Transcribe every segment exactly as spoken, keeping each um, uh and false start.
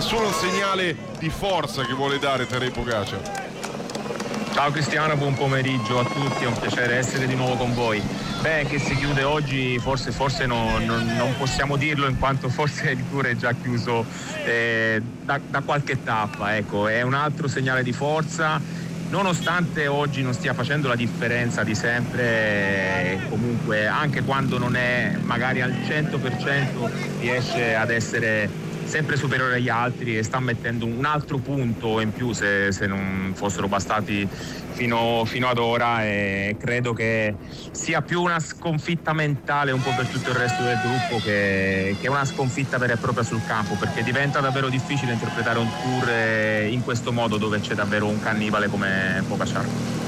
solo un segnale di forza che vuole dare Tadej Pogačar. Ciao Cristiano, buon pomeriggio a tutti, è un piacere essere di nuovo con voi. Beh, che si chiude oggi forse, forse no, non, non possiamo dirlo, in quanto forse il Tour è già chiuso eh, da, da qualche tappa, ecco, è un altro segnale di forza. Nonostante oggi non stia facendo la differenza di sempre, comunque anche quando non è magari al cento per cento riesce ad essere sempre superiore agli altri e sta mettendo un altro punto in più se, se non fossero bastati fino, fino ad ora, e credo che sia più una sconfitta mentale un po' per tutto il resto del gruppo che, che una sconfitta vera e propria sul campo, perché diventa davvero difficile interpretare un Tour in questo modo dove c'è davvero un cannibale come Pogačar.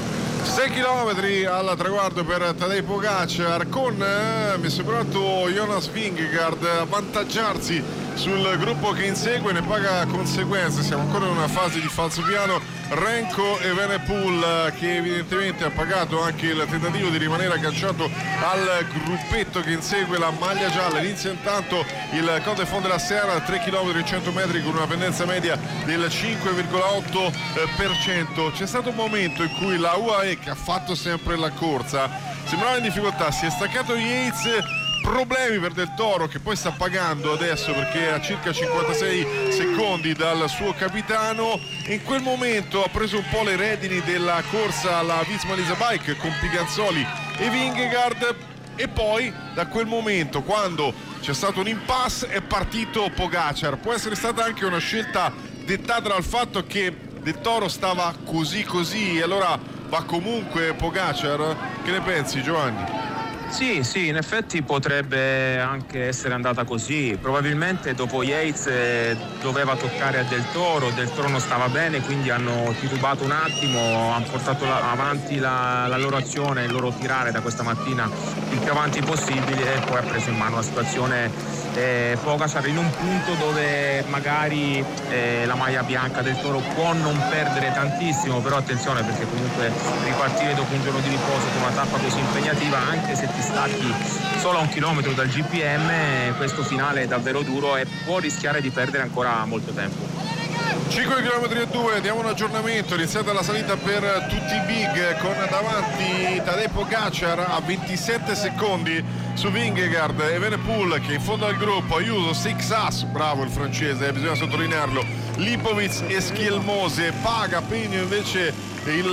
sei chilometri al traguardo per Tadej Pogačar, con eh, mi è sembrato Jonas Vingegaard avvantaggiarsi sul gruppo che insegue, ne paga conseguenze. Siamo ancora in una fase di falso piano. Renko e Evenepoel, che evidentemente ha pagato anche il tentativo di rimanere agganciato al gruppetto che insegue la maglia gialla. Inizia intanto il Col de Fond de la Serra, tre chilometri e cento metri con una pendenza media del cinque virgola otto per cento. C'è stato un momento in cui la U A E, che ha fatto sempre la corsa, sembrava in difficoltà, si è staccato Yates. Problemi per Del Toro, che poi sta pagando adesso perché è a circa cinquantasei secondi dal suo capitano, e in quel momento ha preso un po' le redini della corsa alla Visma Lease Bike con Piganzoli e Vingegaard, e poi da quel momento, quando c'è stato un impasse, è partito Pogačar. Può essere stata anche una scelta dettata dal fatto che Del Toro stava così così e allora va comunque Pogačar. Che ne pensi, Giovanni? Sì, sì, in effetti potrebbe anche essere andata così. Probabilmente dopo Yates eh, doveva toccare a Del Toro, Del Toro non stava bene, quindi hanno titubato un attimo, hanno portato la, avanti la, la loro azione, il loro tirare da questa mattina il più avanti possibile, e poi ha preso in mano la situazione eh, Pogačar in un punto dove magari eh, la maglia bianca Del Toro può non perdere tantissimo, però attenzione, perché comunque ripartire dopo un giorno di riposo con una tappa così impegnativa, anche se ti stacchi solo a un chilometro dal G P M, questo finale è davvero duro e può rischiare di perdere ancora molto tempo. cinque chilometri e due, diamo un aggiornamento. Iniziata la salita per tutti i big, con davanti Tadej Pogačar a ventisette secondi su Vingegaard, Evenepoel che in fondo al gruppo, Ayuso, Seixas, bravo il francese, bisogna sottolinearlo, Lipovic e Schielmose. Paga Pegno invece il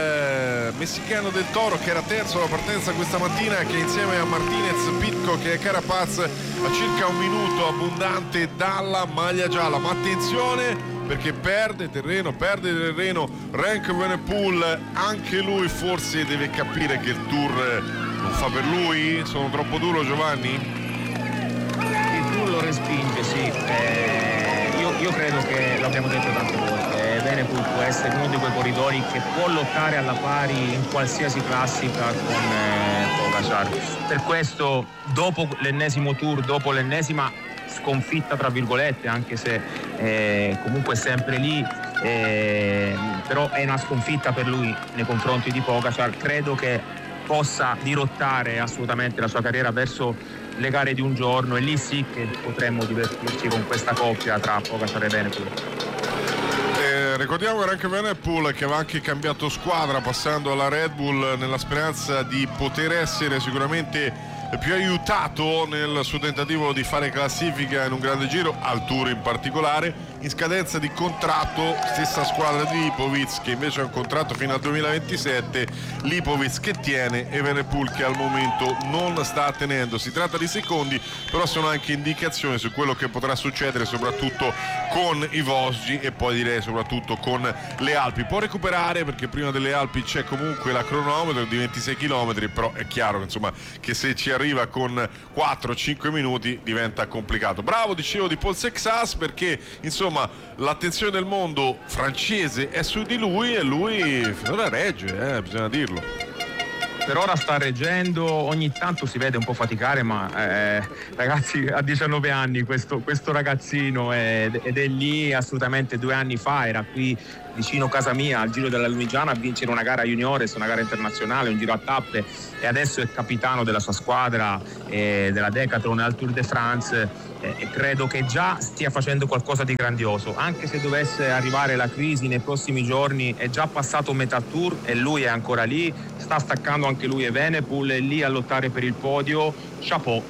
eh, messicano Del Toro, che era terzo alla partenza questa mattina, che insieme a Martinez, Pitcock e Carapaz a circa un minuto abbondante dalla maglia gialla. Ma attenzione, perché perde terreno, perde terreno Renko Evenepoel, anche lui forse deve capire che il Tour non fa per lui. Sono troppo duro, Giovanni? Il Tour lo respinge, sì. Eh, io, io credo che, l'abbiamo detto tante volte, Evenepoel può essere uno di quei corridori che può lottare alla pari in qualsiasi classica con eh, Pogačar. Per questo, dopo l'ennesimo Tour, dopo l'ennesima sconfitta tra virgolette, anche se eh, comunque è sempre lì, eh, però è una sconfitta per lui nei confronti di Pogačar, credo che possa dirottare assolutamente la sua carriera verso le gare di un giorno, e lì sì che potremmo divertirci con questa coppia tra Pogačar e Evenepoel. Eh, ricordiamo che anche Evenepoel, che aveva anche cambiato squadra passando alla Red Bull nella speranza di poter essere sicuramente più aiutato nel suo tentativo di fare classifica in un grande giro, al Tour in particolare, in scadenza di contratto, stessa squadra di Lipovic, che invece ha un contratto fino al duemilaventisette, Lipovic che tiene, Evenepoel che al momento non sta tenendo. Si tratta di secondi, però sono anche indicazioni su quello che potrà succedere, soprattutto con i Vosgi e poi direi soprattutto con le Alpi. Può recuperare, perché prima delle Alpi c'è comunque la cronometro di ventisei chilometri, però è chiaro che, insomma, che se ci arriva con quattro cinque minuti diventa complicato. Bravo, dicevo, di Paul Seixas, perché insomma l'attenzione del mondo francese è su di lui e lui finora regge, eh, bisogna dirlo. Per ora sta reggendo, ogni tanto si vede un po' faticare, ma eh, ragazzi, ha diciannove anni questo, questo ragazzino, ed, ed è lì assolutamente. Due anni fa era qui vicino casa mia al Giro della Lunigiana a vincere una gara juniores, una gara internazionale, un giro a tappe, e adesso è capitano della sua squadra, eh, della Decathlon al Tour de France. eh, e credo che già stia facendo qualcosa di grandioso, anche se dovesse arrivare la crisi nei prossimi giorni. È già passato metà tour e lui è ancora lì, sta staccando anche lui Evenepoel, è lì a lottare per il podio. Chapeau.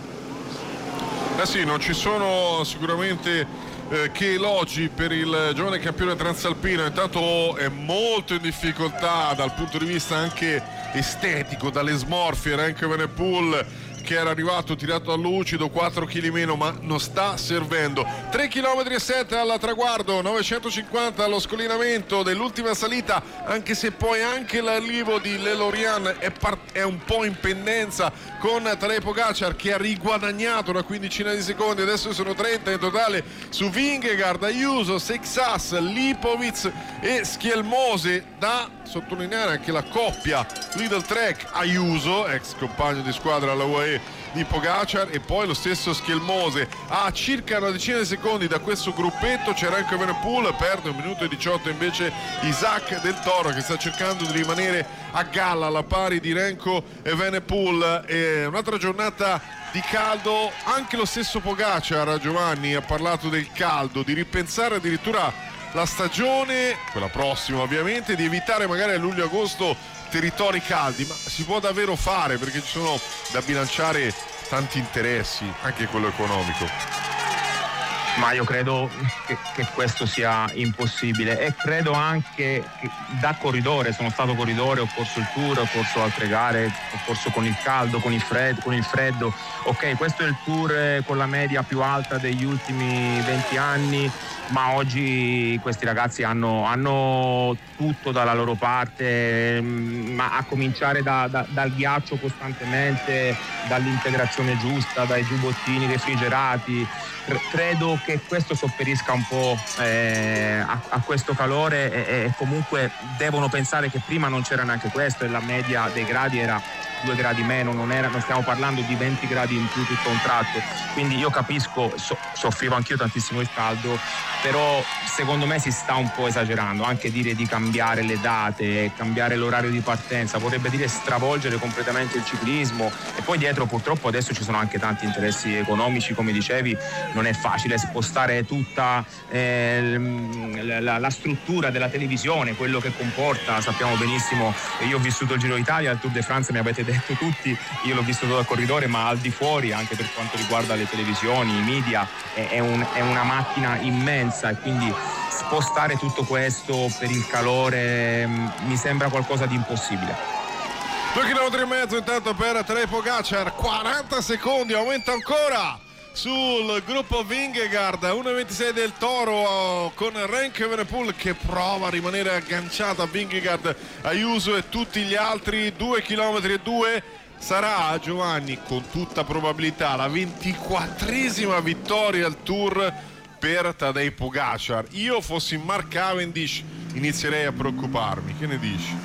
Eh sì, non ci sono sicuramente eh, che elogi per il giovane campione transalpino. Intanto è molto in difficoltà dal punto di vista anche estetico, dalle smorfie. Remco Evenepoel, che era arrivato tirato a lucido, quattro chili meno, ma non sta servendo. tre chilometri e sette al traguardo, novecentocinquanta allo scollinamento dell'ultima salita, anche se poi anche l'arrivo di Lelorian è, part- è un po' in pendenza con Tadej Pogačar, che ha riguadagnato una quindicina di secondi. Adesso sono trenta in totale su Vingegaard, Ayuso, Seixas, Lipovic e Schielmose. Da sottolineare anche la coppia Lidl Trek Ayuso, ex compagno di squadra alla U A E di Pogačar, e poi lo stesso Schielmose. A circa una decina di secondi da questo gruppetto c'è Remco Evenepoel, perde un minuto e diciotto invece Isaac Del Toro, che sta cercando di rimanere a galla alla pari di Remco Evenepoel. E un'altra giornata di caldo, anche lo stesso Pogačar, Giovanni, ha parlato del caldo, di ripensare addirittura la stagione, quella prossima ovviamente, di evitare magari a luglio-agosto territori caldi. Ma si può davvero fare, perché ci sono da bilanciare tanti interessi, anche quello economico. Ma io credo che, che questo sia impossibile, e credo anche che da corridore, sono stato corridore, ho corso il Tour, ho corso altre gare, ho corso con il caldo, con il freddo, con il freddo. Ok, questo è il Tour con la media più alta degli ultimi venti anni, ma oggi questi ragazzi hanno, hanno tutto dalla loro parte, ma a cominciare da, da, dal ghiaccio costantemente, dall'integrazione giusta, dai giubbottini refrigerati. Credo che questo sopperisca un po' eh, a, a questo calore, e, e comunque devono pensare che prima non c'era neanche questo, e la media dei gradi era due gradi meno, non, era, non stiamo parlando di venti gradi in più tutto un tratto. Quindi io capisco, so, soffrivo anch'io tantissimo il caldo, però secondo me si sta un po' esagerando. Anche dire di cambiare le date, cambiare l'orario di partenza, vorrebbe dire stravolgere completamente il ciclismo, e poi dietro purtroppo adesso ci sono anche tanti interessi economici, come dicevi. Non è facile spostare tutta eh, la, la struttura della televisione, quello che comporta. Sappiamo benissimo, io ho vissuto il Giro d'Italia, il Tour de France, mi avete detto tutti, io l'ho visto da corridore, ma al di fuori, anche per quanto riguarda le televisioni, i media, è, è, un, è una macchina immensa, e quindi spostare tutto questo per il calore mh, mi sembra qualcosa di impossibile. Due chilometri e mezzo intanto per Tadej Pogačar, quaranta secondi, aumenta ancora sul gruppo Vingegaard, uno e ventisei del Toro con Remco Evenepoel che prova a rimanere agganciato a Vingegaard, Ayuso e tutti gli altri. Due chilometri e due. Sarà, Giovanni, con tutta probabilità la ventiquattresima vittoria al Tour per Tadej Pogačar. Io fossi Mark Cavendish inizierei a preoccuparmi, che ne dici?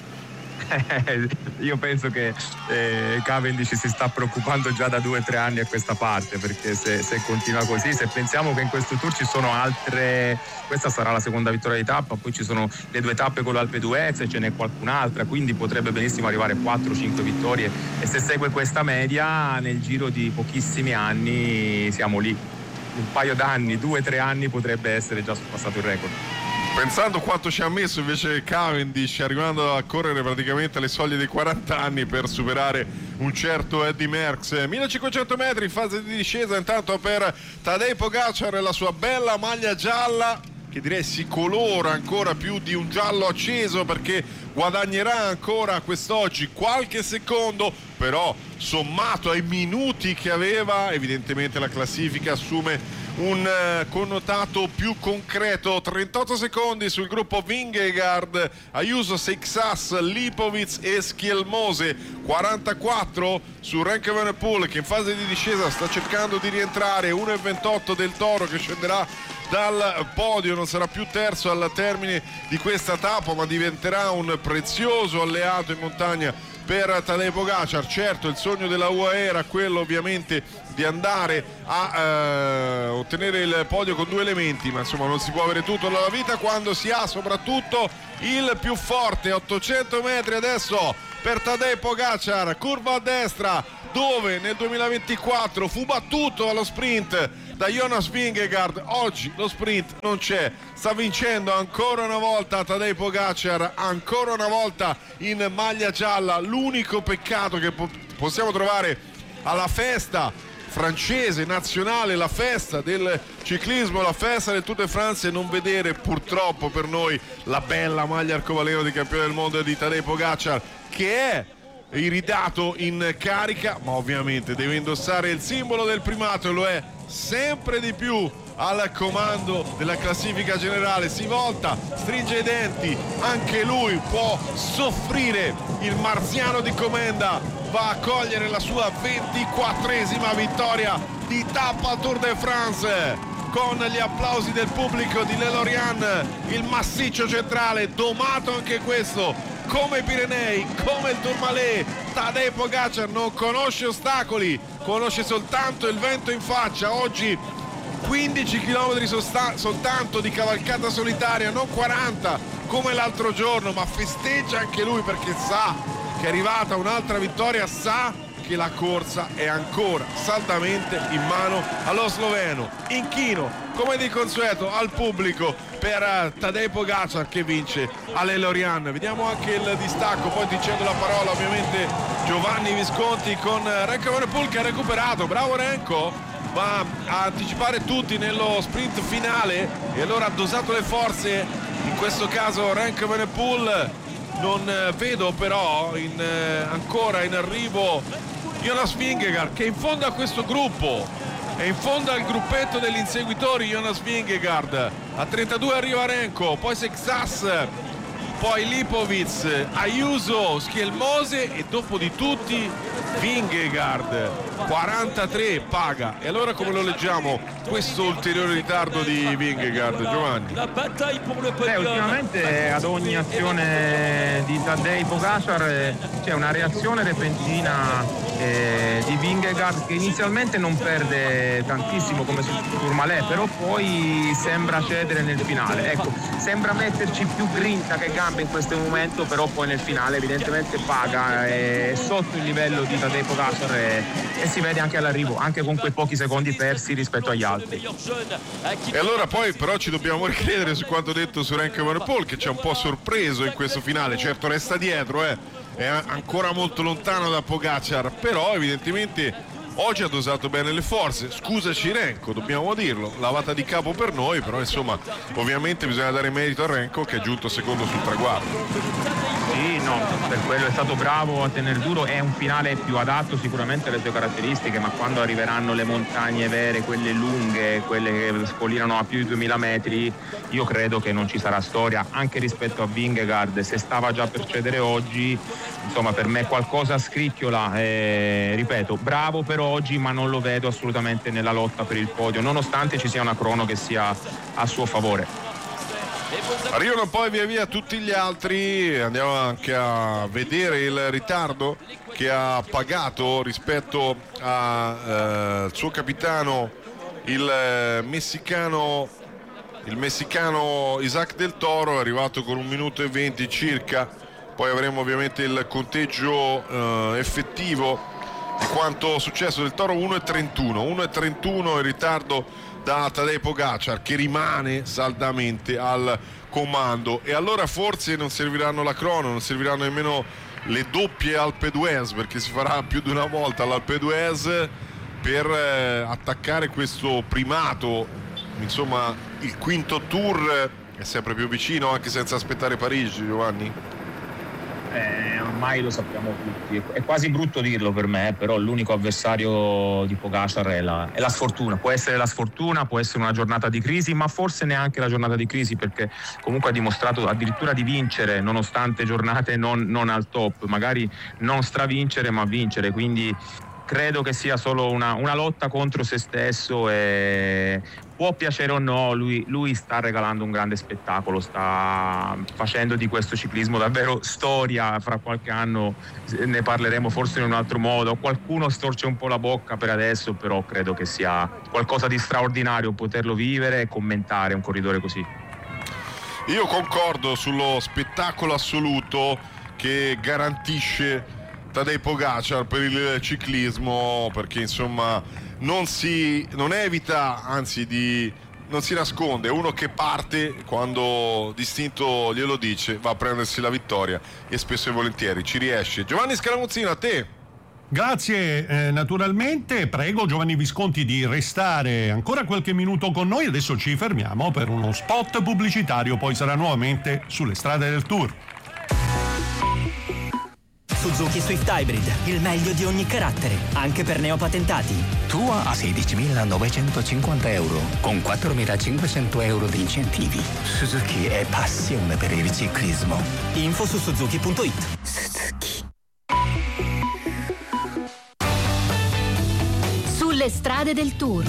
Io penso che eh, Cavendish si sta preoccupando già da due o tre anni a questa parte, perché se, se continua così, se pensiamo che in questo Tour ci sono altre, questa sarà la seconda vittoria di tappa, poi ci sono le due tappe con l'Alpe d'Huez e ce n'è qualcun'altra, quindi potrebbe benissimo arrivare a quattro cinque vittorie, e se segue questa media nel giro di pochissimi anni siamo lì. Un paio d'anni, due o tre anni potrebbe essere già surpassato il record. Pensando quanto ci ha messo invece Cavendish, arrivando a correre praticamente alle soglie dei quaranta anni per superare un certo Eddy Merckx. millecinquecento metri in fase di discesa intanto per Tadej Pogačar, la sua bella maglia gialla, che direi si colora ancora più di un giallo acceso, perché guadagnerà ancora quest'oggi qualche secondo, però sommato ai minuti che aveva evidentemente la classifica assume un uh, connotato più concreto. Trentotto secondi sul gruppo Vingegaard, Ayuso, Seixas, Lipovic e Schielmose, quarantaquattro su Remco Evenepoel che in fase di discesa sta cercando di rientrare, uno e ventotto del Toro che scenderà dal podio, non sarà più terzo al termine di questa tappa, ma diventerà un prezioso alleato in montagna per Tadej Pogačar. Certo, il sogno della U A E era quello ovviamente di andare a eh, ottenere il podio con due elementi, ma insomma non si può avere tutto nella vita quando si ha soprattutto il più forte. Ottocento metri adesso per Tadej Pogačar, curva a destra, dove nel duemilaventiquattro fu battuto allo sprint da Jonas Vingegaard. Oggi lo sprint non c'è, sta vincendo ancora una volta Tadej Pogačar, ancora una volta in maglia gialla. L'unico peccato che po- possiamo trovare alla festa francese nazionale, la festa del ciclismo, la festa del Tour de France, e non vedere purtroppo per noi la bella maglia arcobaleno di campione del mondo di Tadej Pogačar, che è iridato in carica, ma ovviamente deve indossare il simbolo del primato, e lo è sempre di più al comando della classifica generale. Si volta, stringe i denti, anche lui può soffrire. Il marziano di Comenda va a cogliere la sua ventiquattresima vittoria di tappa al Tour de France, con gli applausi del pubblico di Le Lorient, il massiccio centrale, domato anche questo, come i Pirenei, come il Tourmalet. Tadej Pogačar non conosce ostacoli, conosce soltanto il vento in faccia. Oggi quindici chilometri sosta- soltanto di cavalcata solitaria, non quaranta come l'altro giorno, ma festeggia anche lui perché sa che è arrivata un'altra vittoria, sa che la corsa è ancora saldamente in mano allo sloveno. Inchino, come di consueto, al pubblico per Tadej Pogačar che vince alle Lorient. Vediamo anche il distacco, poi dicendo la parola ovviamente Giovanni Visconti con Remco Evenepoel, che ha recuperato. Bravo Remco, va a anticipare tutti nello sprint finale e allora ha dosato le forze. In questo caso Remco Evenepoel. Non vedo però in, eh, ancora in arrivo Jonas Vingegaard, che è in fondo a questo gruppo, è in fondo al gruppetto degli inseguitori. Jonas Vingegaard a trentadue arriva Remco, poi Sexas, poi Lipovic, Ayuso, Schielmose e dopo di tutti Vingegaard. Quarantatré paga. E allora come lo leggiamo questo ulteriore ritardo di Vingegaard, Giovanni? Beh, ultimamente ad ogni azione di Tadej Pogačar c'è una reazione repentina eh, di Vingegaard, che inizialmente non perde tantissimo come sul Tourmalet, però poi sembra cedere nel finale. Ecco, sembra metterci più grinta che gambe in questo momento, però poi nel finale evidentemente paga, è sotto il livello di Tadej Pogačar e, e si vede anche all'arrivo, anche con quei pochi secondi persi rispetto agli altri. E allora poi però ci dobbiamo ricredere su quanto detto su Remco Evenepoel, che ci ha un po' sorpreso in questo finale. Certo resta dietro, eh. è ancora molto lontano da Pogačar, però evidentemente oggi ha dosato bene le forze. Scusaci Remco, dobbiamo dirlo, lavata di capo per noi, però insomma ovviamente bisogna dare merito a Remco che è giunto secondo sul traguardo. Sì, no, per quello è stato bravo a tenere duro, è un finale più adatto sicuramente alle sue caratteristiche, ma quando arriveranno le montagne vere, quelle lunghe, quelle che scollinano a più di duemila metri, io credo che non ci sarà storia, anche rispetto a Vingegaard. Se stava già per cedere oggi, insomma per me qualcosa scricchiola, eh, ripeto, bravo per oggi, ma non lo vedo assolutamente nella lotta per il podio, nonostante ci sia una crono che sia a suo favore. Arrivano poi via via tutti gli altri, andiamo anche a vedere il ritardo che ha pagato rispetto al eh, suo capitano, il eh, messicano il messicano Isaac Del Toro, è arrivato con un minuto e venti circa. Poi avremo ovviamente il conteggio eh, effettivo di quanto successo. Del Toro uno e trentuno il ritardo da Tadej Pogačar, che rimane saldamente al comando. E allora forse non serviranno la crono, non serviranno nemmeno le doppie Alpe d'Huez, perché si farà più di una volta l'Alpe d'Huez per eh, attaccare questo primato. Insomma, il quinto Tour è sempre più vicino, anche senza aspettare Parigi, Giovanni. Eh, ormai lo sappiamo tutti, è quasi brutto dirlo per me, però l'unico avversario di Pogačar è la, è la sfortuna. Può essere la sfortuna, può essere una giornata di crisi, ma forse neanche la giornata di crisi, perché comunque ha dimostrato addirittura di vincere nonostante giornate non, non al top, magari non stravincere ma vincere, quindi credo che sia solo una, una lotta contro se stesso e può piacere o no, lui, lui sta regalando un grande spettacolo, sta facendo di questo ciclismo davvero storia. Fra qualche anno ne parleremo forse in un altro modo, qualcuno storce un po' la bocca per adesso, però credo che sia qualcosa di straordinario poterlo vivere e commentare un corridore così. Io concordo sullo spettacolo assoluto che garantisce Tadej Pogačar per il ciclismo, perché insomma non si non evita, anzi di non si nasconde, uno che parte quando distinto glielo dice, va a prendersi la vittoria e spesso e volentieri ci riesce. Giovanni Scaramuzzino, a te. Grazie, eh, naturalmente prego Giovanni Visconti di restare ancora qualche minuto con noi, adesso ci fermiamo per uno spot pubblicitario, poi sarà nuovamente sulle strade del Tour. Suzuki Swift Hybrid, il meglio di ogni carattere, anche per neopatentati. Tua a sedicimilanovecentocinquanta euro, con quattromilacinquecento euro di incentivi. Suzuki è passione per il ciclismo. Info su suzuki punto it. Suzuki. Sulle strade del Tour.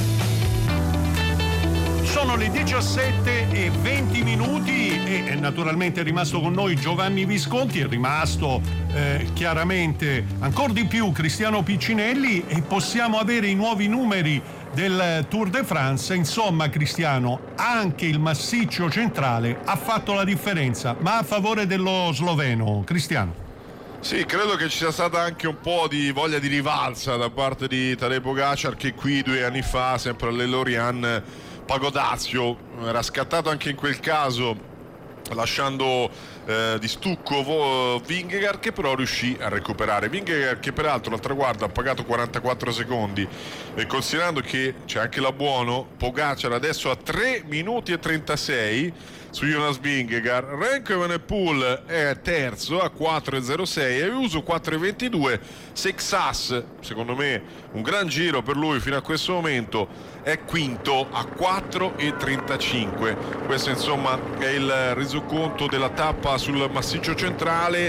Sono le diciassette e venti minuti e naturalmente è rimasto con noi Giovanni Visconti, è rimasto eh, chiaramente ancora di più Cristiano Piccinelli e possiamo avere i nuovi numeri del Tour de France. Insomma, Cristiano, anche il massiccio centrale ha fatto la differenza, ma a favore dello sloveno. Cristiano. Sì, credo che ci sia stata anche un po' di voglia di rivalsa da parte di Tadej Pogačar, che qui due anni fa, sempre alle Lorian, pagò dazio, era scattato anche in quel caso, lasciando eh, di stucco Vingegaard, che però riuscì a recuperare. Vingegaard che peraltro al traguardo ha pagato quarantaquattro secondi, e considerando che c'è anche l'abbuono, Pogačar adesso a tre minuti e trentasei su Jonas Vingegaard. Remco Evenepoel è terzo a quattro e zero sei, Ayuso quattro e ventidue, Sexas, secondo me un gran giro per lui fino a questo momento, è quinto a quattro e trentacinque. Questo insomma è il resoconto della tappa sul massiccio centrale,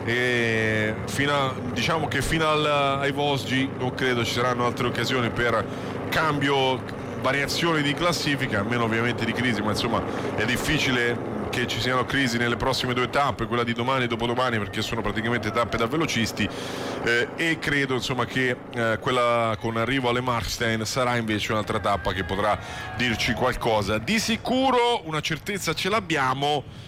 e fino a, diciamo che fino al, ai Vosgi non credo ci saranno altre occasioni per cambio, variazioni di classifica, almeno ovviamente di crisi, ma insomma è difficile che ci siano crisi nelle prossime due tappe, quella di domani e dopodomani, perché sono praticamente tappe da velocisti, eh, e credo insomma che eh, quella con arrivo alle Markstein sarà invece un'altra tappa che potrà dirci qualcosa. Di sicuro una certezza ce l'abbiamo: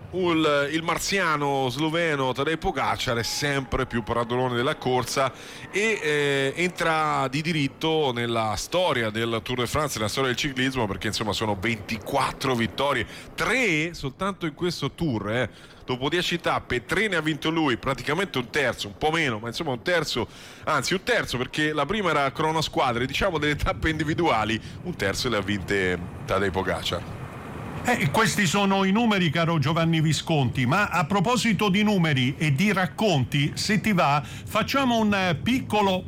Il, il marziano sloveno Tadej Pogačar è sempre più padrone della corsa e eh, entra di diritto nella storia del Tour de France, nella storia del ciclismo, perché insomma sono ventiquattro vittorie, tre soltanto in questo Tour, eh. Dopo dieci tappe, tre ne ha vinto lui, praticamente un terzo, un po' meno, ma insomma un terzo, anzi un terzo, perché la prima era cronosquadre, diciamo delle tappe individuali, un terzo le ha vinte Tadej Pogačar. Eh, questi sono i numeri, caro Giovanni Visconti, ma a proposito di numeri e di racconti, se ti va, facciamo un piccolo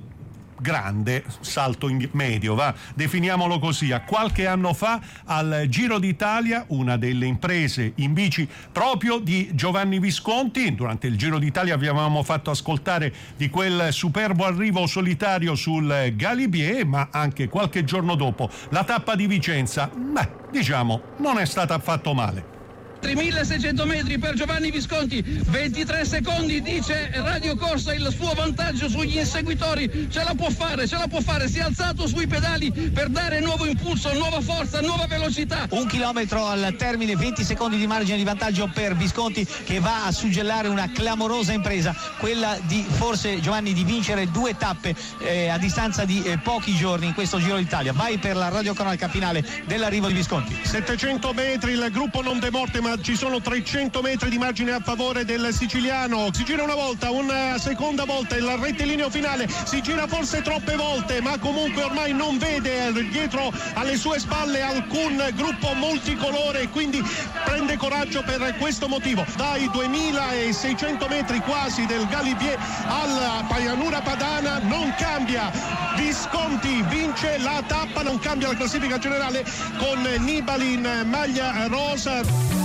grande salto in medio, va, definiamolo così. A qualche anno fa al Giro d'Italia, una delle imprese in bici proprio di Giovanni Visconti, durante il Giro d'Italia vi avevamo fatto ascoltare di quel superbo arrivo solitario sul Galibier, ma anche qualche giorno dopo la tappa di Vicenza, beh, diciamo, non è stata affatto male. milleseicento metri per Giovanni Visconti, ventitré secondi dice Radio Corsa, il suo vantaggio sugli inseguitori, ce la può fare, ce la può fare, si è alzato sui pedali per dare nuovo impulso, nuova forza, nuova velocità. Un chilometro al termine, venti secondi di margine di vantaggio per Visconti, che va a suggellare una clamorosa impresa, quella di forse Giovanni di vincere due tappe eh, a distanza di eh, pochi giorni in questo Giro d'Italia. Vai per la radiocronaca finale dell'arrivo di Visconti. settecento metri, il gruppo non de morte, ma ci sono trecento metri di margine a favore del siciliano. Si gira una volta, una seconda volta, il rettilineo finale, si gira forse troppe volte, ma comunque ormai non vede dietro alle sue spalle alcun gruppo multicolore, quindi prende coraggio per questo motivo. Dai duemilaseicento metri quasi del Galibier alla pianura padana non cambia, Visconti vince la tappa, non cambia la classifica generale con Nibali in maglia rosa.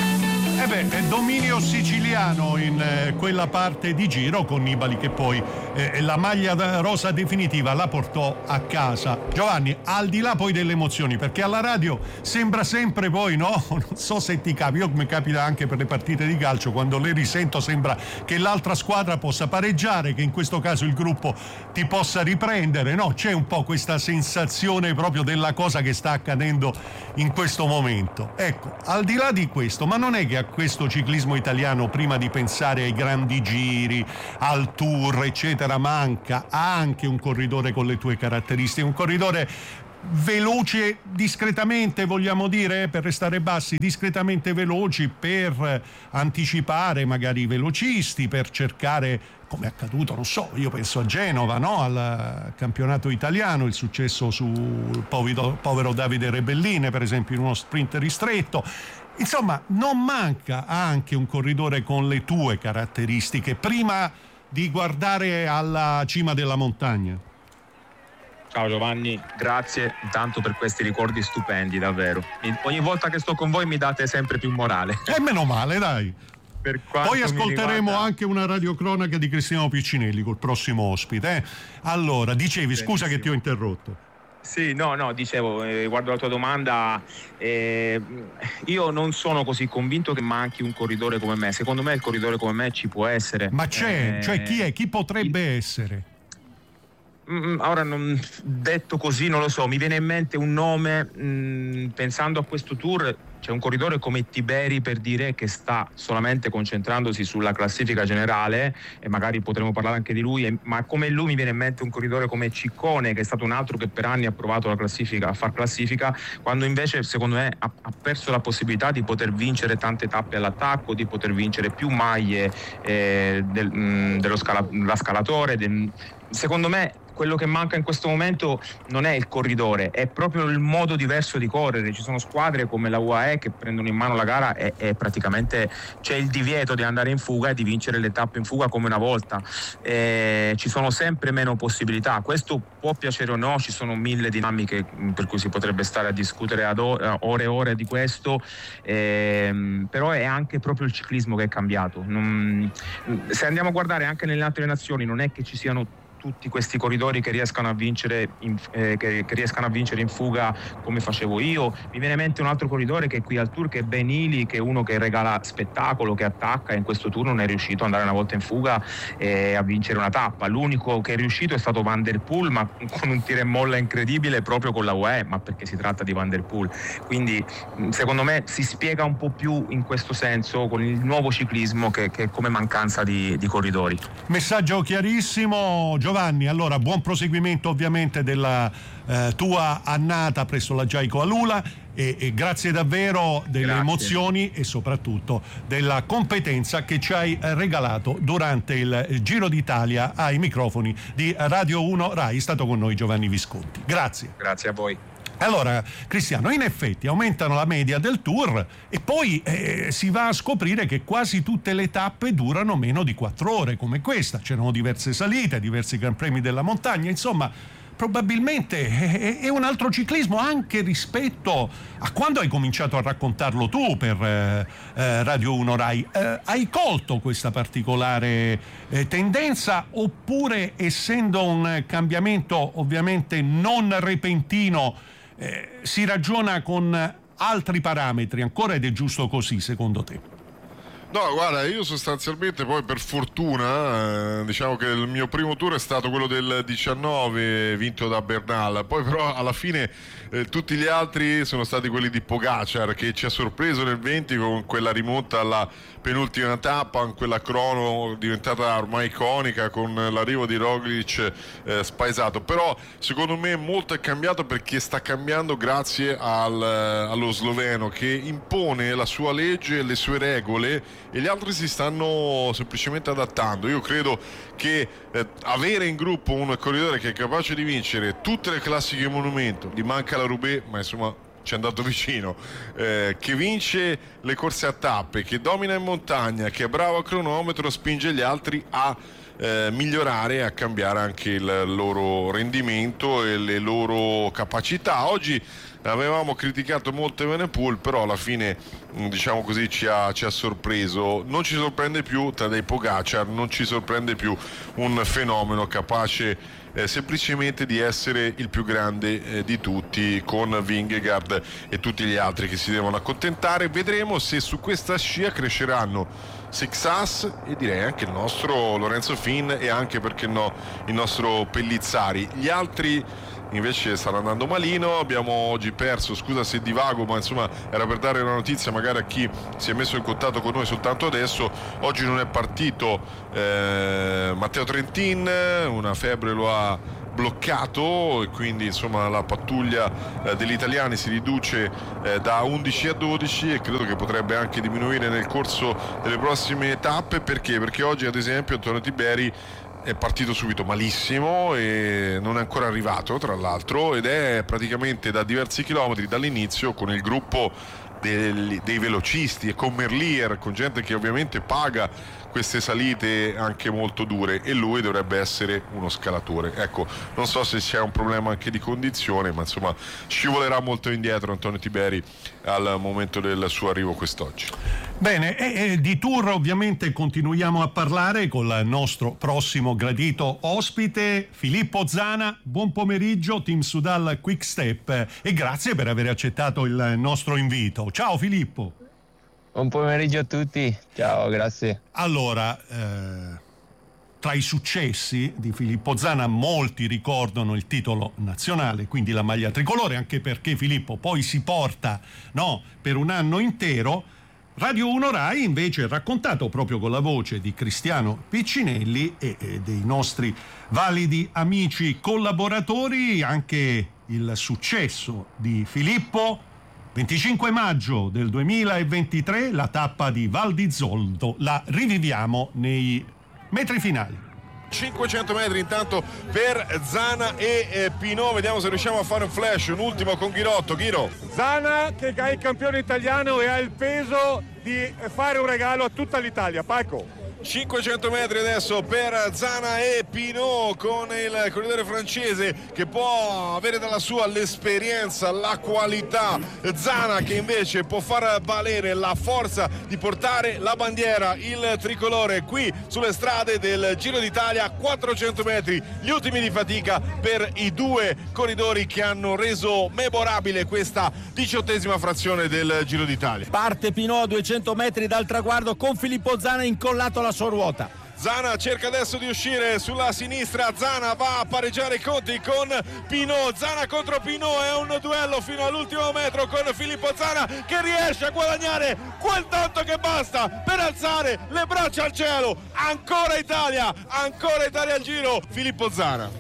Eh beh, è dominio siciliano in eh, quella parte di giro, con Nibali che poi eh, la maglia rosa definitiva la portò a casa. Giovanni, al di là poi delle emozioni, perché alla radio sembra sempre poi, no? Non so se ti capita, io mi capita anche per le partite di calcio, quando le risento sembra che l'altra squadra possa pareggiare, che in questo caso il gruppo ti possa riprendere, no? C'è un po' questa sensazione proprio della cosa che sta accadendo in questo momento. Ecco, al di là di questo, ma non è che a questo ciclismo italiano, prima di pensare ai grandi giri, al Tour eccetera, manca anche un corridore con le tue caratteristiche, un corridore veloce discretamente, vogliamo dire, per restare bassi, discretamente veloci, per anticipare magari i velocisti, per cercare, come è accaduto, non so, io penso a Genova, no? Al campionato italiano, il successo sul povero, povero Davide Rebelline, per esempio, in uno sprint ristretto. Insomma, non manca anche un corridore con le tue caratteristiche prima di guardare alla cima della montagna. Ciao Giovanni, grazie intanto per questi ricordi stupendi, davvero. Ogni volta che sto con voi mi date sempre più morale. E meno male, dai. Per Poi ascolteremo riguarda... anche una radiocronaca di Cristiano Piccinelli col prossimo ospite. Eh? Allora, dicevi, Benissimo. Scusa che ti ho interrotto. Sì, no, no, dicevo, eh, riguardo alla tua domanda, eh, io non sono così convinto che manchi un corridore come me. Secondo me il corridore come me ci può essere. Ma c'è, eh, cioè chi è? Chi potrebbe il... essere? Ora, non, detto così, non lo so, mi viene in mente un nome, mh, pensando a questo tour, c'è un corridore come Tiberi, per dire, che sta solamente concentrandosi sulla classifica generale, e magari potremo parlare anche di lui, ma come lui mi viene in mente un corridore come Ciccone, che è stato un altro che per anni ha provato la classifica, a far classifica, quando invece secondo me ha, ha perso la possibilità di poter vincere tante tappe all'attacco, di poter vincere più maglie eh, del, mh, dello scala, la scalatore, del, secondo me quello che manca in questo momento non è il corridore, è proprio il modo diverso di correre. Ci sono squadre come la U A E che prendono in mano la gara e, e praticamente c'è il divieto di andare in fuga e di vincere le tappe in fuga come una volta. E ci sono sempre meno possibilità. Questo può piacere o no, ci sono mille dinamiche per cui si potrebbe stare a discutere ad ore e ore di questo, e, però è anche proprio il ciclismo che è cambiato. Non, se andiamo a guardare anche nelle altre nazioni, non è che ci siano tutti questi corridori che riescano a vincere in, eh, che, che riescano a vincere in fuga come facevo io. Mi viene in mente un altro corridore che è qui al Tour, che è Benili, che è uno che regala spettacolo, che attacca, e in questo Tour non è riuscito ad andare una volta in fuga e a vincere una tappa. L'unico che è riuscito è stato Van der Poel, ma con un tiro e molla incredibile proprio con la U A E, ma perché si tratta di Van der Poel. Quindi secondo me si spiega un po' più in questo senso con il nuovo ciclismo, che, che è come mancanza di, di corridori. Messaggio chiarissimo, Giovanni. Allora, buon proseguimento ovviamente della eh, tua annata presso la Giaico Alula, e, e grazie davvero delle grazie. emozioni e soprattutto della competenza che ci hai regalato durante il, il Giro d'Italia ai microfoni di Radio uno Rai. È stato con noi Giovanni Visconti. Grazie. Grazie a voi. Allora, Cristiano, in effetti aumentano la media del Tour e poi eh, si va a scoprire che quasi tutte le tappe durano meno di quattro ore, come questa. C'erano diverse salite, diversi Gran Premi della montagna, insomma, probabilmente è, è un altro ciclismo anche rispetto a quando hai cominciato a raccontarlo tu per eh, eh, Radio uno Rai. Eh, hai colto questa particolare eh, tendenza, oppure, essendo un cambiamento ovviamente non repentino, Eh, si ragiona con altri parametri ancora, ed è giusto così secondo te? No, guarda, io sostanzialmente poi per fortuna eh, diciamo che il mio primo tour è stato quello del diciannove, vinto da Bernal, poi però alla fine eh, tutti gli altri sono stati quelli di Pogacar, che ci ha sorpreso nel venti con quella rimonta alla penultima tappa, con quella crono diventata ormai iconica, con l'arrivo di Roglic eh, spaesato. Però secondo me molto è cambiato, perché sta cambiando grazie al, allo sloveno, che impone la sua legge e le sue regole, e gli altri si stanno semplicemente adattando. Io credo che eh, avere in gruppo un corridore che è capace di vincere tutte le classiche monumento, gli manca la Roubaix, ma insomma ci è andato vicino, eh, che vince le corse a tappe, che domina in montagna, che è bravo a cronometro, spinge gli altri a eh, migliorare e a cambiare anche il loro rendimento e le loro capacità. Oggi avevamo criticato molto Evenepoel, però alla fine, diciamo così, ci ha, ci ha sorpreso. Non ci sorprende più Tadej Pogacar, non ci sorprende più un fenomeno capace eh, semplicemente di essere il più grande eh, di tutti, con Vingegaard e tutti gli altri che si devono accontentare. Vedremo se su questa scia cresceranno Sixas e direi anche il nostro Lorenzo Fin, e anche, perché no, il nostro Pellizzari. Gli altri invece stanno andando malino. Abbiamo oggi perso, scusa se divago, ma insomma era per dare una notizia magari a chi si è messo in contatto con noi soltanto adesso. Oggi non è partito eh, Matteo Trentin, una febbre lo ha bloccato e quindi insomma la pattuglia eh, degli italiani si riduce eh, da undici a dodici e credo che potrebbe anche diminuire nel corso delle prossime tappe. Perché? Perché oggi ad esempio Antonio Tiberi è partito subito malissimo e non è ancora arrivato, tra l'altro, ed è praticamente da diversi chilometri dall'inizio con il gruppo dei, dei velocisti e con Merlier, con gente che ovviamente paga queste salite anche molto dure, e lui dovrebbe essere uno scalatore. Ecco, non so se c'è un problema anche di condizione, ma insomma scivolerà molto indietro Antonio Tiberi al momento del suo arrivo quest'oggi. Bene, e, e di Tour ovviamente continuiamo a parlare con il nostro prossimo gradito ospite Filippo Zana. Buon pomeriggio, Team Soudal Quick Step, e grazie per aver accettato il nostro invito. Ciao Filippo. Buon pomeriggio a tutti, ciao, grazie. Allora, eh, tra i successi di Filippo Zana molti ricordano il titolo nazionale, quindi la maglia tricolore, anche perché Filippo poi si porta, no, per un anno intero. Radio uno Rai invece ha raccontato proprio con la voce di Cristiano Piccinelli e, e dei nostri validi amici collaboratori anche il successo di Filippo. venticinque maggio del duemilaventitré, la tappa di Val di Zoldo, la riviviamo nei metri finali. cinquecento metri intanto per Zana e eh, Pinot, vediamo se riusciamo a fare un flash, un ultimo con Ghirotto. Ghiro. Zana che è il campione italiano e ha il peso di fare un regalo a tutta l'Italia. Paco. cinquecento metri adesso per Zana e Pinot con il corridore francese che può avere dalla sua l'esperienza, la qualità. Zana che invece può far valere la forza di portare la bandiera, il tricolore qui sulle strade del Giro d'Italia. Quattrocento metri, gli ultimi di fatica per i due corridori che hanno reso memorabile questa diciottesima frazione del Giro d'Italia. Parte Pinot a duecento metri dal traguardo con Filippo Zana incollato alla sua ruota. Zana cerca adesso di uscire sulla sinistra, Zana va a pareggiare i conti con Pinot. Zana contro Pinot, è un duello fino all'ultimo metro con Filippo Zana che riesce a guadagnare quel tanto che basta per alzare le braccia al cielo. Ancora Italia, ancora Italia al Giro, Filippo Zana.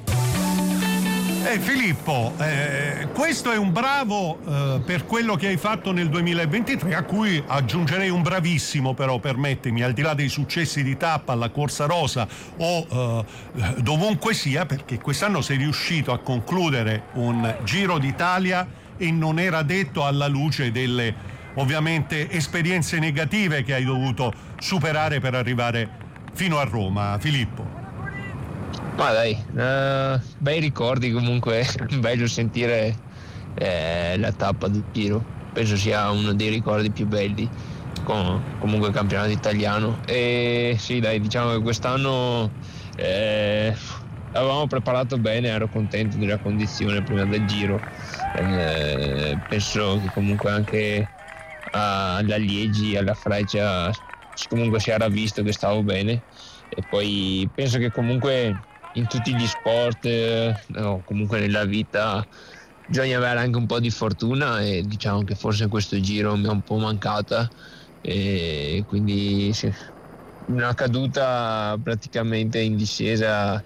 Eh, Filippo, eh, questo è un bravo eh, per quello che hai fatto nel duemilaventitré, a cui aggiungerei un bravissimo, però permettimi, al di là dei successi di tappa alla Corsa Rosa o eh, dovunque sia, perché quest'anno sei riuscito a concludere un Giro d'Italia e non era detto alla luce delle ovviamente esperienze negative che hai dovuto superare per arrivare fino a Roma, Filippo. Ma dai, uh, bei ricordi comunque, bello sentire eh, la tappa del Giro, penso sia uno dei ricordi più belli, con, comunque il campionato italiano. E sì dai, diciamo che quest'anno eh, avevamo preparato bene, ero contento della condizione prima del Giro, eh, penso che comunque anche alla Liegi, alla Freccia comunque si era visto che stavo bene, e poi penso che comunque in tutti gli sport eh, o comunque nella vita bisogna avere anche un po' di fortuna, e diciamo che forse questo Giro mi è un po' mancata, e quindi sì, una caduta praticamente in discesa,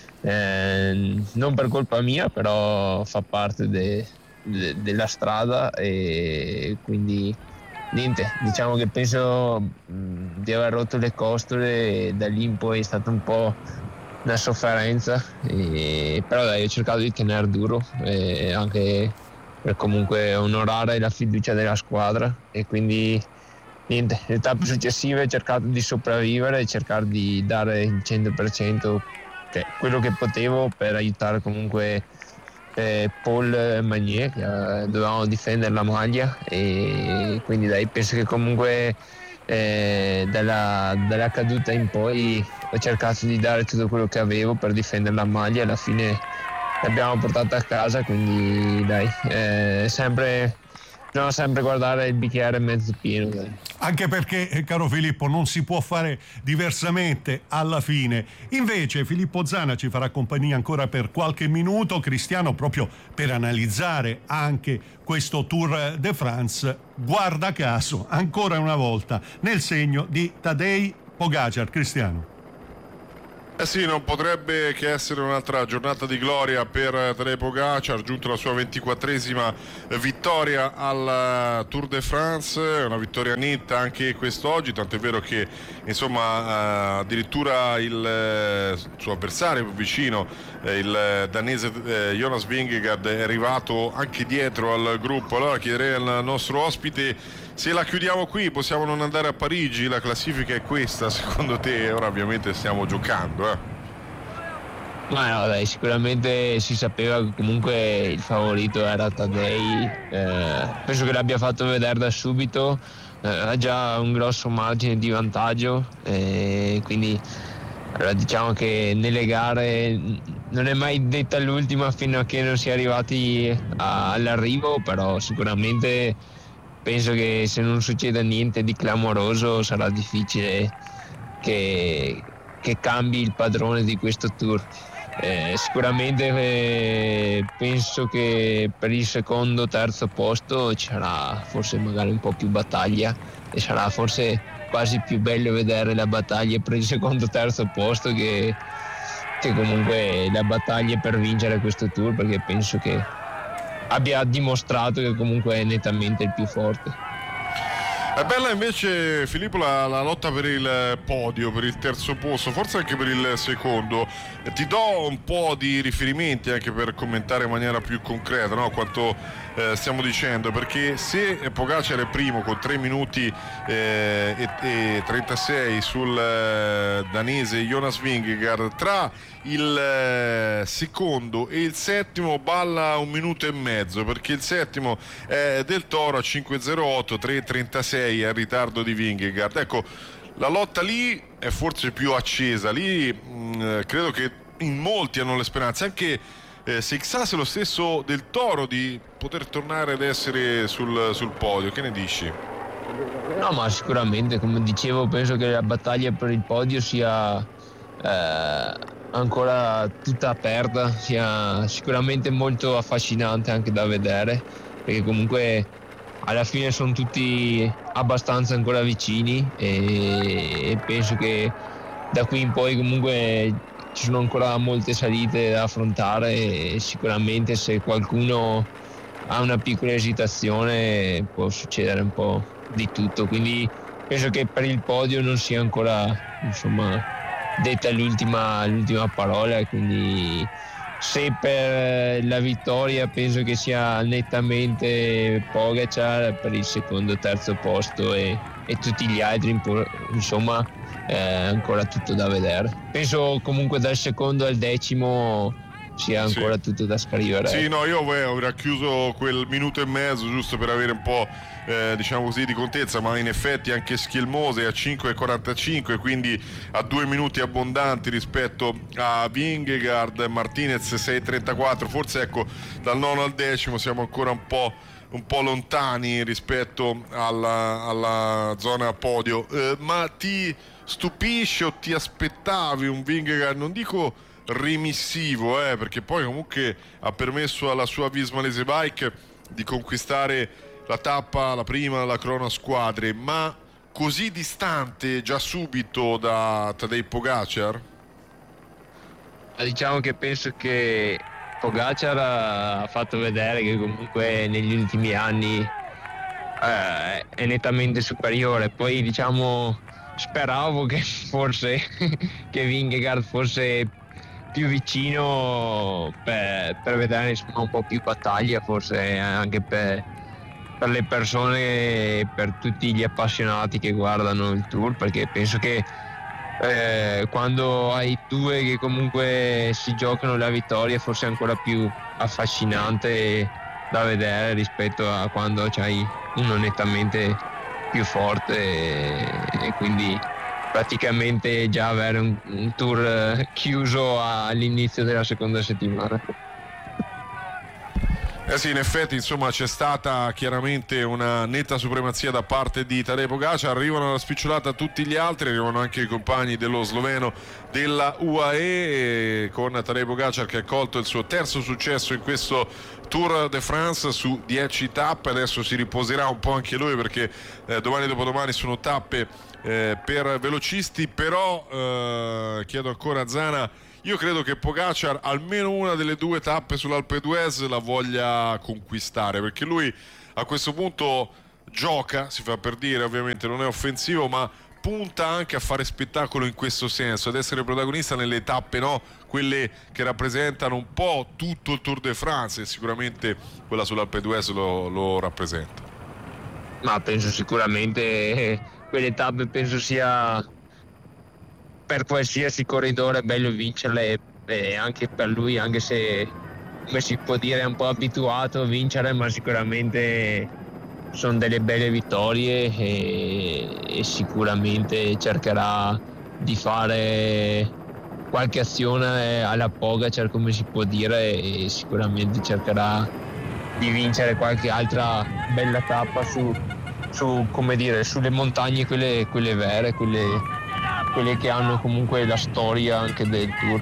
eh, non per colpa mia, però fa parte de, de, della strada, e quindi niente, diciamo che penso mh, di aver rotto le costole, e da lì in poi è stato un po' una sofferenza, e, però dai, ho cercato di tenere duro, e anche per comunque onorare la fiducia della squadra, e quindi niente, le tappe successive ho cercato di sopravvivere e cercare di dare il cento per cento, cioè, quello che potevo per aiutare comunque eh, Paul e Magnier, che eh, dovevamo difendere la maglia, e quindi dai, penso che comunque Eh, dalla, dalla caduta in poi ho cercato di dare tutto quello che avevo per difendere la maglia, e alla fine l'abbiamo portata a casa, quindi dai, eh, sempre bisogna sempre guardare il bicchiere mezzo pieno. Dai. Anche perché, caro Filippo, non si può fare diversamente alla fine. Invece Filippo Zana ci farà compagnia ancora per qualche minuto, Cristiano, proprio per analizzare anche questo Tour de France, guarda caso, ancora una volta, nel segno di Tadej Pogačar. Cristiano. Eh sì, non potrebbe che essere un'altra giornata di gloria per Tadej Pogačar, giunto alla sua ventiquattresima vittoria al Tour de France, una vittoria netta anche quest'oggi, tant'è vero che insomma addirittura il suo avversario più vicino, il danese Jonas Vingegaard, è arrivato anche dietro al gruppo. Allora chiederei al nostro ospite se la chiudiamo qui, possiamo non andare a Parigi, la classifica è questa secondo te? Ora ovviamente stiamo giocando, eh? Ma no, dai, sicuramente si sapeva che comunque il favorito era Tadej, eh, penso che l'abbia fatto vedere da subito, eh, ha già un grosso margine di vantaggio, eh, quindi allora, diciamo che nelle gare non è mai detta l'ultima fino a che non si è arrivati a, all'arrivo, però sicuramente penso che se non succeda niente di clamoroso sarà difficile che, che cambi il padrone di questo Tour. Eh, sicuramente eh, penso che per il secondo, terzo posto ci sarà forse magari un po' più battaglia e sarà forse quasi più bello vedere la battaglia per il secondo, terzo posto che, che comunque la battaglia per vincere questo Tour, perché penso che abbia dimostrato che comunque è nettamente il più forte. È bella invece, Filippo, la, la lotta per il podio, per il terzo posto, forse anche per il secondo. Ti do un po' di riferimenti anche per commentare in maniera più concreta, no? Quanto eh, stiamo dicendo, perché se Pogačar è primo con tre minuti eh, e, e trentasei sul eh, danese Jonas Vingegaard, tra il eh, secondo e il settimo balla un minuto e mezzo, perché il settimo è Del Toro a cinque zero otto, tre trentasei è il ritardo di Vingegaard. Ecco, la lotta lì è forse più accesa, lì mh, credo che in molti hanno le speranze, anche eh, se chissà lo stesso Del Toro, di poter tornare ad essere sul, sul podio. Che ne dici? No, ma sicuramente, come dicevo, penso che la battaglia per il podio sia eh, ancora tutta aperta, sia sicuramente molto affascinante anche da vedere, perché comunque alla fine sono tutti abbastanza ancora vicini e, e penso che da qui in poi comunque ci sono ancora molte salite da affrontare e sicuramente se qualcuno ha una piccola esitazione può succedere un po' di tutto, quindi penso che per il podio non sia ancora insomma detta l'ultima, l'ultima parola, quindi se per la vittoria penso che sia nettamente Pogačar, per il secondo e terzo posto e, e tutti gli altri insomma è ancora tutto da vedere. Penso comunque dal secondo al decimo sia ancora sì. tutto da scrivere. Sì, no, io ho racchiuso quel minuto e mezzo giusto per avere un po' eh, diciamo così di contezza, ma in effetti anche Schielmose a cinque e quarantacinque, quindi a due minuti abbondanti rispetto a Vingegaard, Martinez sei e trentaquattro, forse ecco dal nono al decimo siamo ancora un po' un po' lontani rispetto alla, alla zona podio, eh, ma ti stupisce o ti aspettavi un Vingegaard, non dico remissivo, eh, perché poi comunque ha permesso alla sua Visma-Lease Bike di conquistare la tappa, la prima, la crono squadre, ma così distante già subito da Tadej Pogačar? Diciamo che penso che Pogačar ha fatto vedere che comunque negli ultimi anni eh, è nettamente superiore. Poi diciamo speravo che forse che Vingegaard fosse più vicino per, per vedere insomma un po' più battaglia, forse anche per, per le persone, per tutti gli appassionati che guardano il Tour, perché penso che eh, quando hai due che comunque si giocano la vittoria forse è ancora più affascinante da vedere rispetto a quando c'hai uno nettamente più forte e, e quindi praticamente già avere un, un tour chiuso all'inizio della seconda settimana. Eh Eh sì, in effetti insomma c'è stata chiaramente una netta supremazia da parte di Tadej Pogačar, arrivano alla spicciolata tutti gli altri, arrivano anche i compagni dello sloveno della U A E, con Tadej Pogačar che ha colto il suo terzo successo in questo Tour de France su dieci tappe. Adesso si riposerà un po' anche lui perché eh, domani e dopodomani sono tappe eh, per velocisti, però eh, chiedo ancora a Zana, io credo che Pogačar almeno una delle due tappe sull'Alpe d'Huez la voglia conquistare, perché lui a questo punto gioca, si fa per dire, ovviamente non è offensivo, ma punta anche a fare spettacolo in questo senso, ad essere protagonista nelle tappe, no? Quelle che rappresentano un po' tutto il Tour de France, e sicuramente quella sull'Alpe d'Huez lo, lo rappresenta. Ma penso sicuramente eh, quelle tappe penso sia per qualsiasi corridore bello vincerle, e anche per lui, anche se come si può dire è un po' abituato a vincere, ma sicuramente sono delle belle vittorie e, e sicuramente cercherà di fare qualche azione alla Pogačar, come si può dire, e sicuramente cercherà di vincere qualche altra bella tappa su, su come dire, sulle montagne, quelle, quelle vere, quelle quelle che hanno comunque la storia anche del Tour.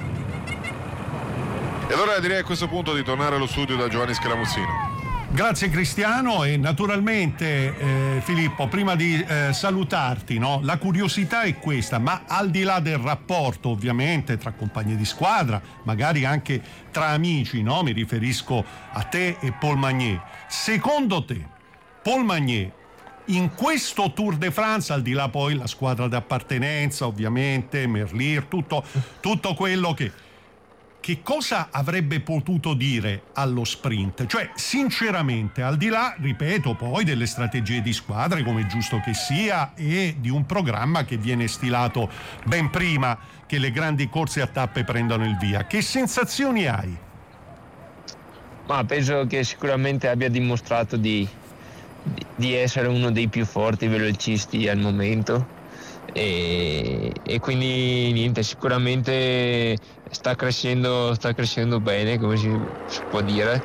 E allora direi a questo punto di tornare allo studio da Giovanni Scaramuzzino. Grazie Cristiano, e naturalmente eh, Filippo, prima di eh, salutarti, no, la curiosità è questa, ma al di là del rapporto ovviamente tra compagni di squadra, magari anche tra amici, no, mi riferisco a te e Paul Magnier, secondo te Paul Magnier in questo Tour de France, al di là poi la squadra d'appartenenza ovviamente, Merlier, tutto, tutto quello che che cosa avrebbe potuto dire allo sprint? Cioè, sinceramente, al di là, ripeto, poi delle strategie di squadre, come è giusto che sia, e di un programma che viene stilato ben prima che le grandi corse a tappe prendano il via, che sensazioni hai? Ma penso che sicuramente abbia dimostrato di, di essere uno dei più forti velocisti al momento. E, e quindi niente, sicuramente sta crescendo sta crescendo bene, come si, si può dire,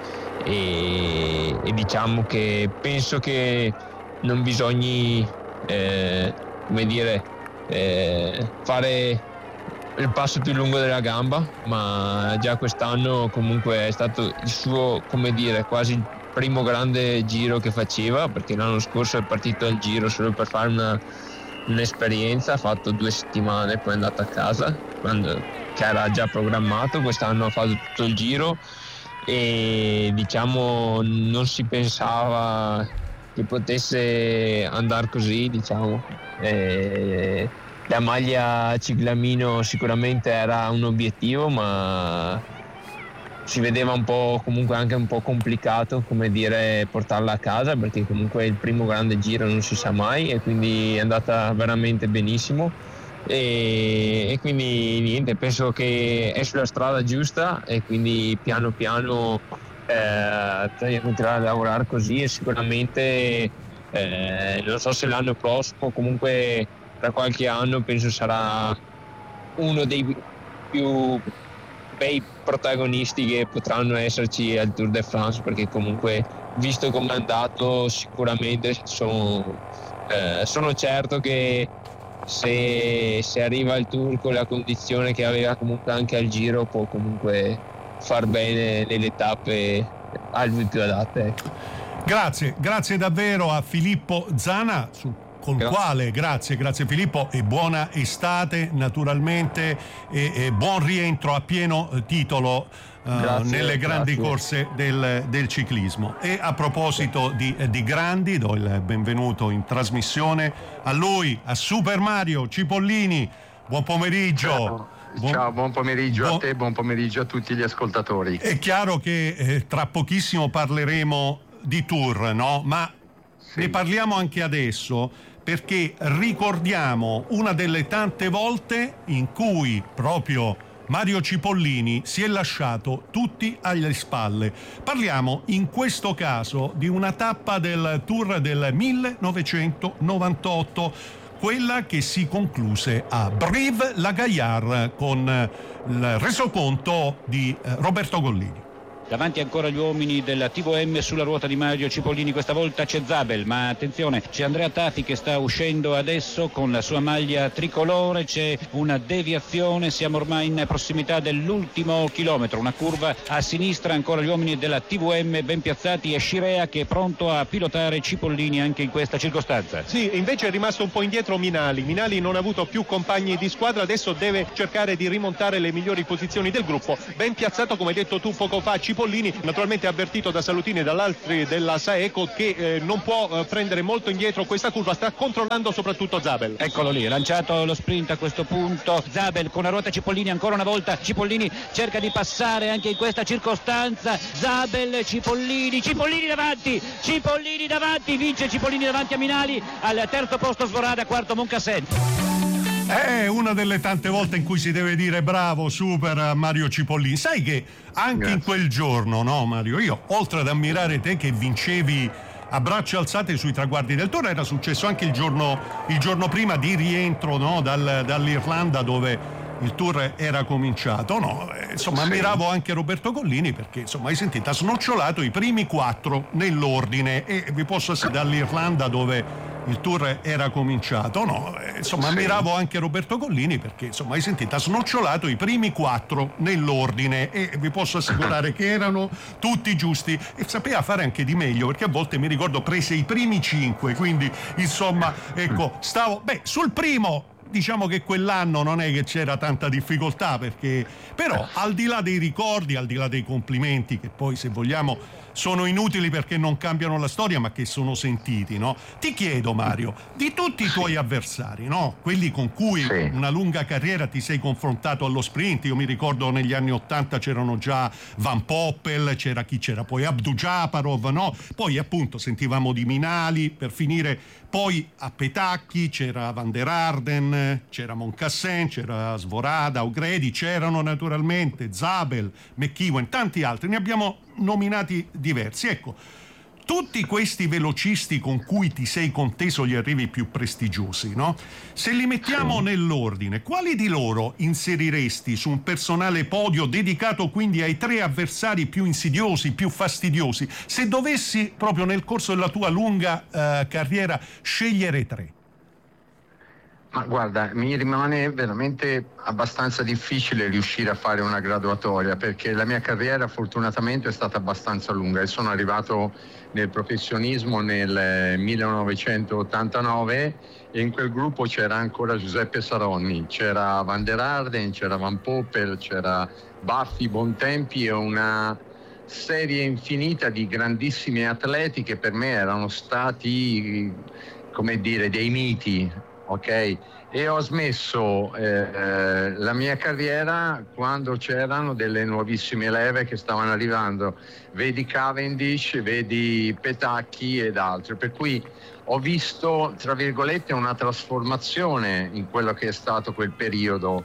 e, e diciamo che penso che non bisogni eh, come dire eh, fare il passo più lungo della gamba, ma già quest'anno comunque è stato il suo, come dire, quasi il primo grande giro che faceva, perché l'anno scorso è partito al giro solo per fare una un'esperienza, ha fatto due settimane, poi è andato a casa, quando, che era già programmato. Quest'anno ha fatto tutto il giro e diciamo non si pensava che potesse andare così, diciamo. E la maglia ciclamino sicuramente era un obiettivo, ma si vedeva un po', comunque anche un po' complicato, come dire, portarla a casa, perché comunque il primo grande giro non si sa mai, e quindi è andata veramente benissimo e, e quindi niente, penso che è sulla strada giusta, e quindi piano piano eh, bisogna continuare a lavorare così, e sicuramente eh, non so se l'anno prossimo, comunque tra qualche anno penso sarà uno dei più bei protagonisti che potranno esserci al Tour de France, perché comunque visto come è andato sicuramente sono, eh, sono certo che se, se arriva al Tour con la condizione che aveva comunque anche al Giro può comunque far bene nelle tappe al più adatte. Grazie, grazie davvero a Filippo Zana, sul con il quale grazie, grazie Filippo, e buona estate naturalmente, e, e buon rientro a pieno titolo uh, grazie, nelle grandi grazie. corse del, del ciclismo. E a proposito di, di grandi, do il benvenuto in trasmissione a lui, a Super Mario Cipollini. Buon pomeriggio. Ciao, buon, Ciao, buon pomeriggio buon... a te, buon pomeriggio a tutti gli ascoltatori. È chiaro che eh, tra pochissimo parleremo di Tour, no? Ma sì, ne parliamo anche adesso, perché ricordiamo una delle tante volte in cui proprio Mario Cipollini si è lasciato tutti alle spalle. Parliamo in questo caso di una tappa del Tour del millenovecentonovantotto, quella che si concluse a Brive-la-Gaillarde con il resoconto di Roberto Gollini. davanti ancora gli uomini della T V M sulla ruota di Mario Cipollini, questa volta c'è Zabel, ma attenzione, c'è Andrea Tafi che sta uscendo adesso con la sua maglia tricolore, c'è una deviazione, siamo ormai in prossimità dell'ultimo chilometro, una curva a sinistra, ancora gli uomini della T V M ben piazzati e Scirea che è pronto a pilotare Cipollini anche in questa circostanza. Sì, invece è rimasto un po' indietro Minali. Minali non ha avuto più compagni di squadra, adesso deve cercare di rimontare le migliori posizioni del gruppo. Ben piazzato, come hai detto tu poco fa, Cipollini, naturalmente avvertito da Salutini e dall'altri della Saeco che eh, non può eh, prendere molto indietro questa curva, sta controllando soprattutto Zabel. Eccolo lì, lanciato lo sprint a questo punto, Zabel con la ruota Cipollini ancora una volta, Cipollini cerca di passare anche in questa circostanza, Zabel, Cipollini, Cipollini davanti, Cipollini davanti, vince Cipollini davanti a Minali, al terzo posto Svorada, quarto Moncasen. È una delle tante volte in cui si deve dire bravo, super Mario Cipollini. Sai che anche Grazie. in quel giorno, no Mario, io oltre ad ammirare te che vincevi a braccia alzate sui traguardi del Tour, era successo anche il giorno, il giorno prima di rientro, no, dal, dall'Irlanda dove il Tour era cominciato, no? Insomma, sì. ammiravo anche Roberto Collini perché, insomma, hai sentito, ha snocciolato i primi quattro nell'ordine e vi posso assicurare dall'Irlanda dove il Tour era cominciato, no? Insomma, sì. ammiravo anche Roberto Collini perché, insomma, hai sentito, ha snocciolato i primi quattro nell'ordine e vi posso assicurare che erano tutti giusti e sapeva fare anche di meglio perché a volte mi ricordo prese i primi cinque, quindi, insomma, ecco, stavo, beh, sul primo diciamo che quell'anno non è che c'era tanta difficoltà perché però al di là dei ricordi, al di là dei complimenti che poi se vogliamo sono inutili perché non cambiano la storia ma che sono sentiti, no? Ti chiedo Mario, di tutti i tuoi avversari, no? Quelli con cui sì. una lunga carriera ti sei confrontato allo sprint, io mi ricordo negli anni ottanta c'erano già Van Poppel, c'era chi c'era poi Abdujaparov, no? Poi appunto sentivamo di Minali, per finire poi a Petacchi c'era Van der Arden, c'era Moncassen, c'era Svorada, O'Grady, c'erano naturalmente Zabel, McEwen, tanti altri, ne abbiamo nominati diversi. Ecco, tutti questi velocisti con cui ti sei conteso gli arrivi più prestigiosi, no? Se li mettiamo sì. nell'ordine, quali di loro inseriresti su un personale podio dedicato quindi ai tre avversari più insidiosi, più fastidiosi, se dovessi proprio nel corso della tua lunga uh, carriera scegliere tre? Ma guarda, mi rimane veramente abbastanza difficile riuscire a fare una graduatoria perché la mia carriera fortunatamente è stata abbastanza lunga e sono arrivato nel professionismo nel millenovecentottantanove e in quel gruppo c'era ancora Giuseppe Saronni, c'era Van der Arden, c'era Van Poppel, c'era Baffi, Bontempi e una serie infinita di grandissimi atleti che per me erano stati, come dire, dei miti. Ok, e ho smesso eh, la mia carriera quando c'erano delle nuovissime leve che stavano arrivando, vedi Cavendish, vedi Petacchi ed altri, per cui ho visto tra virgolette una trasformazione in quello che è stato quel periodo.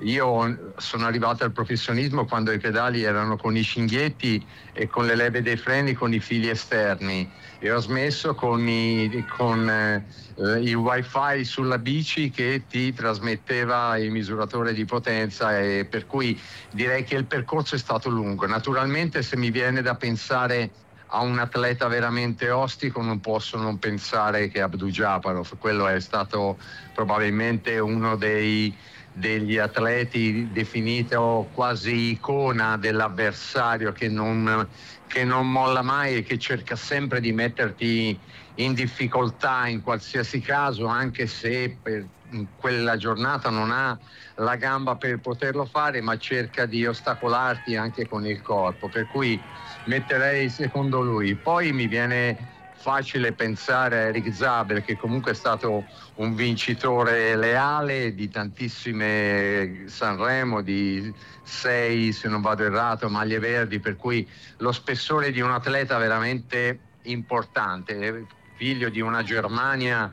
Io sono arrivato al professionismo quando i pedali erano con i cinghietti e con le leve dei freni con i fili esterni e ho smesso con i, con, eh, il wifi sulla bici che ti trasmetteva il misuratore di potenza e per cui direi che il percorso è stato lungo. Naturalmente se mi viene da pensare a un atleta veramente ostico non posso non pensare che Abdujaparov, quello è stato probabilmente uno dei degli atleti definito quasi icona dell'avversario che non, che non molla mai e che cerca sempre di metterti in difficoltà in qualsiasi caso, anche se per quella giornata non ha la gamba per poterlo fare, ma cerca di ostacolarti anche con il corpo, per cui metterei secondo lui. Poi mi viene facile pensare a Erik Zabel, che comunque è stato un vincitore leale di tantissime Sanremo, di sei, se non vado errato, maglie verdi, per cui lo spessore di un atleta veramente importante, figlio di una Germania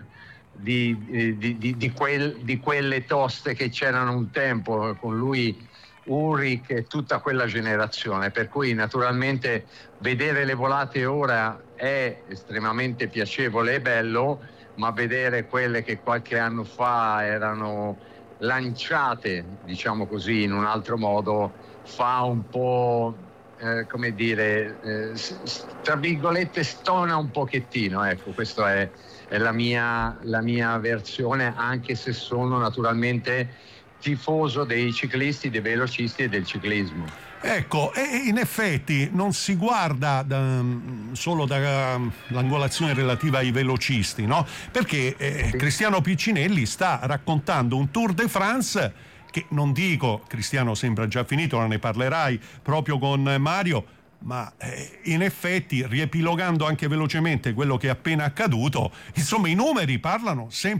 di, di, di, di, quel, di quelle toste che c'erano un tempo, con lui Ulrich e tutta quella generazione, per cui naturalmente vedere le volate ora è estremamente piacevole e bello, ma vedere quelle che qualche anno fa erano lanciate, diciamo così, in un altro modo, fa un po' eh, come dire, eh, tra virgolette stona un pochettino, ecco, questa è, è la mia, la mia versione, anche se sono naturalmente tifoso dei ciclisti, dei velocisti e del ciclismo. Ecco, e in effetti non si guarda da, solo dall'angolazione relativa ai velocisti, no? Perché eh, Cristiano Piccinelli sta raccontando un Tour de France che, non dico, Cristiano sembra già finito, ne parlerai proprio con Mario, ma eh, in effetti, riepilogando anche velocemente quello che è appena accaduto, insomma i numeri parlano sempre